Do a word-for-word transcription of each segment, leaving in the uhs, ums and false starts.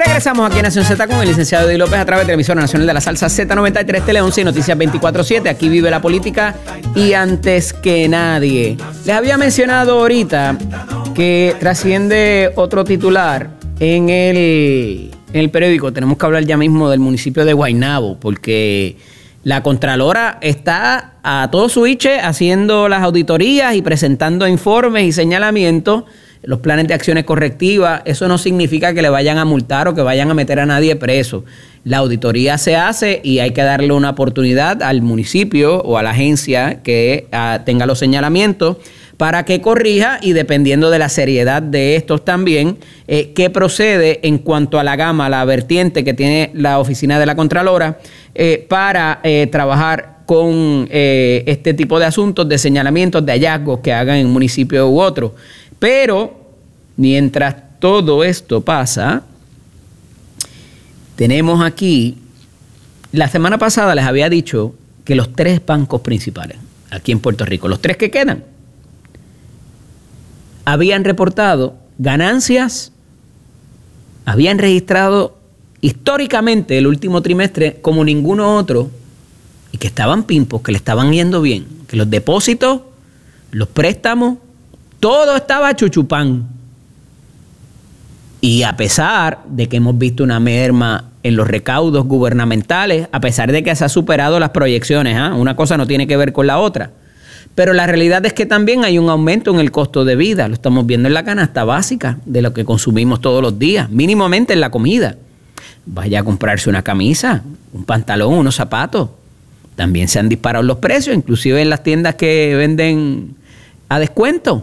Regresamos aquí en Nación Z con el licenciado Eddie López a través de la emisora nacional de la salsa Z noventa y tres, Tele once y Noticias veinticuatro siete. Aquí vive la política y antes que nadie. Les había mencionado ahorita que trasciende otro titular en el, en el periódico. Tenemos que hablar ya mismo del municipio de Guaynabo porque la Contralora está a todo switch haciendo las auditorías y presentando informes y señalamientos, los planes de acciones correctivas. Eso no significa que le vayan a multar o que vayan a meter a nadie preso. La auditoría se hace y hay que darle una oportunidad al municipio o a la agencia que uh, tenga los señalamientos para que corrija y dependiendo de la seriedad de estos también, eh, que procede en cuanto a la gama, la vertiente que tiene la oficina de la Contralora eh, para eh, trabajar con eh, este tipo de asuntos, de señalamientos, de hallazgos que hagan en un municipio u otro. Pero mientras todo esto pasa, tenemos aquí, la semana pasada les había dicho que los tres bancos principales aquí en Puerto Rico, los tres que quedan, habían reportado ganancias, habían registrado históricamente el último trimestre como ninguno otro y que estaban pimpos, que le estaban yendo bien, que los depósitos, los préstamos, todo estaba chuchupán. Y a pesar de que hemos visto una merma en los recaudos gubernamentales, a pesar de que se han superado las proyecciones, ¿eh? Una cosa no tiene que ver con la otra. Pero la realidad es que también hay un aumento en el costo de vida. Lo estamos viendo en la canasta básica de lo que consumimos todos los días, mínimamente en la comida. Vaya a comprarse una camisa, un pantalón, unos zapatos. También se han disparado los precios, inclusive en las tiendas que venden a descuento.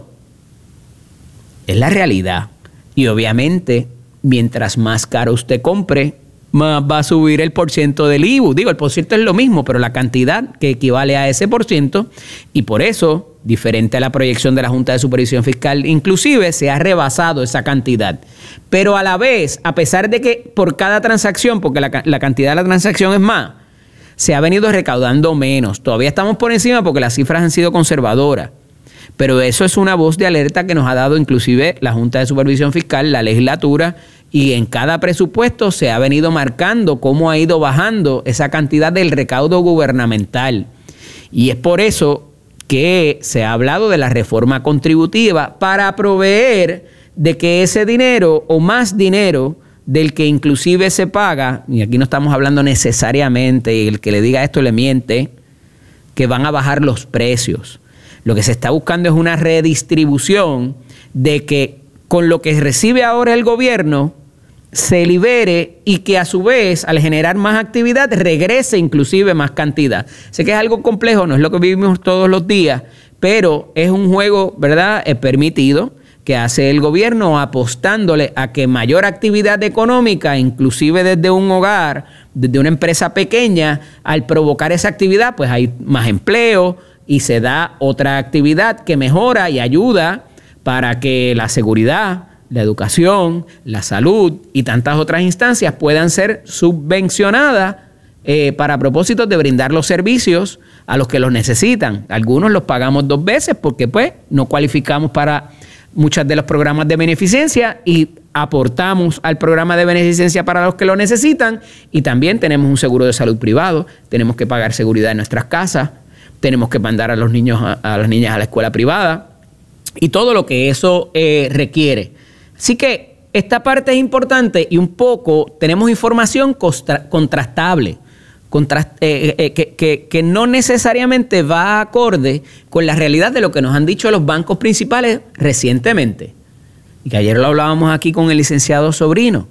Es la realidad. Y obviamente, mientras más caro usted compre, más va a subir el porciento del I V U. Digo, el porciento es lo mismo, pero la cantidad que equivale a ese porciento. Y por eso, diferente a la proyección de la Junta de Supervisión Fiscal, inclusive se ha rebasado esa cantidad. Pero a la vez, a pesar de que por cada transacción, porque la, la cantidad de la transacción es más, se ha venido recaudando menos. Todavía estamos por encima porque las cifras han sido conservadoras. Pero eso es una voz de alerta que nos ha dado inclusive la Junta de Supervisión Fiscal, la legislatura, y en cada presupuesto se ha venido marcando cómo ha ido bajando esa cantidad del recaudo gubernamental. Y es por eso que se ha hablado de la reforma contributiva para proveer de que ese dinero o más dinero del que inclusive se paga, y aquí no estamos hablando necesariamente, y el que le diga esto le miente, que van a bajar los precios. Lo que se está buscando es una redistribución de que con lo que recibe ahora el gobierno se libere y que a su vez al generar más actividad regrese inclusive más cantidad. Sé que es algo complejo, no es lo que vivimos todos los días, pero es un juego, ¿verdad?, es permitido que hace el gobierno apostándole a que mayor actividad económica, inclusive desde un hogar, desde una empresa pequeña, al provocar esa actividad, pues hay más empleo, y se da otra actividad que mejora y ayuda para que la seguridad, la educación, la salud y tantas otras instancias puedan ser subvencionadas eh, para propósitos de brindar los servicios a los que los necesitan. Algunos los pagamos dos veces porque pues no cualificamos para muchos de los programas de beneficencia y aportamos al programa de beneficencia para los que lo necesitan y también tenemos un seguro de salud privado, tenemos que pagar seguridad en nuestras casas, tenemos que mandar a los niños, a, a las niñas a la escuela privada y todo lo que eso eh, requiere. Así que esta parte es importante y un poco tenemos información contra, contrastable, contrast, eh, eh, que, que, que no necesariamente va acorde con la realidad de lo que nos han dicho los bancos principales recientemente. Y que ayer lo hablábamos aquí con el licenciado Sobrino.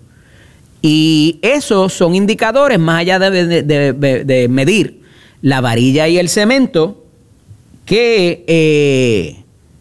Y esos son indicadores más allá de, de, de, de, de medir la varilla y el cemento, que eh,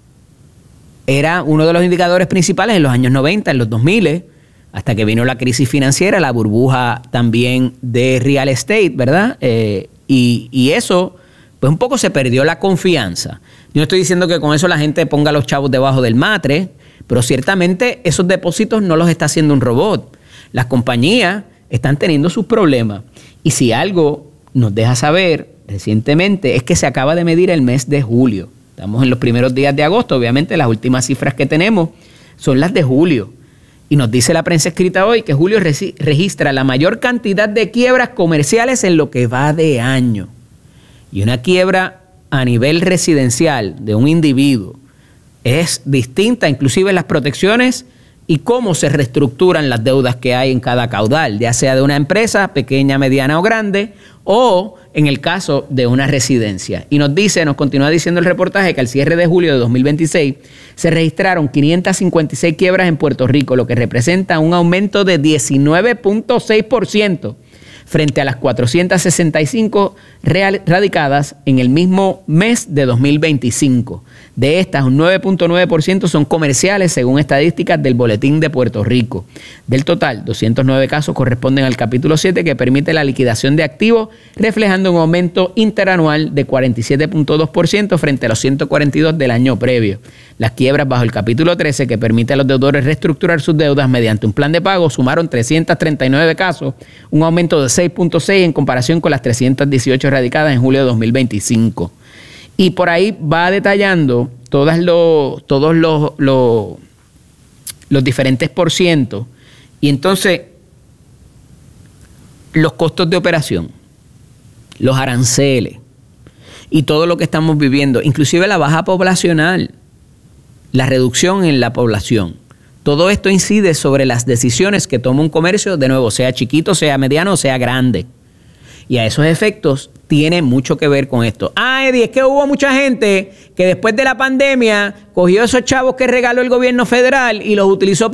era uno de los indicadores principales en los años noventa, en los dos mil, hasta que vino la crisis financiera, la burbuja también de real estate, ¿verdad? Eh, y, y eso, pues un poco se perdió la confianza. Yo no estoy diciendo que con eso la gente ponga los chavos debajo del matre, pero ciertamente esos depósitos no los está haciendo un robot. Las compañías están teniendo sus problemas. Y si algo nos deja saber recientemente es que se acaba de medir el mes de julio. Estamos en los primeros días de agosto. Obviamente las últimas cifras que tenemos son las de julio. Y nos dice la prensa escrita hoy que julio registra la mayor cantidad de quiebras comerciales en lo que va de año. Y una quiebra a nivel residencial de un individuo es distinta, inclusive las protecciones y cómo se reestructuran las deudas que hay en cada caudal, ya sea de una empresa pequeña, mediana o grande, o en el caso de una residencia. Y nos dice, nos continúa diciendo el reportaje que al cierre de julio de dos mil veintiséis se registraron quinientas cincuenta y seis quiebras en Puerto Rico, lo que representa un aumento de diecinueve punto seis por ciento frente a las cuatrocientas sesenta y cinco radicadas en el mismo mes de dos mil veinticinco. De estas, un nueve punto nueve por ciento son comerciales, según estadísticas del Boletín de Puerto Rico. Del total, doscientos nueve casos corresponden al capítulo siete, que permite la liquidación de activos, reflejando un aumento interanual de cuarenta y siete punto dos por ciento frente a los ciento cuarenta y dos del año previo. Las quiebras bajo el capítulo trece, que permite a los deudores reestructurar sus deudas mediante un plan de pago, sumaron trescientos treinta y nueve casos, un aumento de seis punto seis en comparación con las trescientas dieciocho radicadas en julio de dos mil veinticinco. Y por ahí va detallando todas los, todos los, los, los diferentes por cientos. Y entonces, los costos de operación, los aranceles y todo lo que estamos viviendo, inclusive la baja poblacional, la reducción en la población. Todo esto incide sobre las decisiones que toma un comercio, de nuevo, sea chiquito, sea mediano, sea grande. Y a esos efectos tiene mucho que ver con esto. Ah, Eddie, es que hubo mucha gente que después de la pandemia cogió esos chavos que regaló el gobierno federal y los utilizó para